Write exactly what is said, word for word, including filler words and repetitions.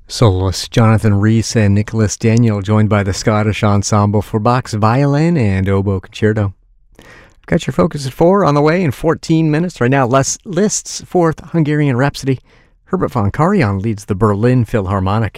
Soloists Jonathan Rhys and Nicholas Daniel, joined by the Scottish Ensemble for Bach's Violin and Oboe Concerto. Got your focus at four on the way in fourteen minutes. Right now, Les Liszt's Fourth Hungarian Rhapsody. Herbert von Karajan leads the Berlin Philharmonic.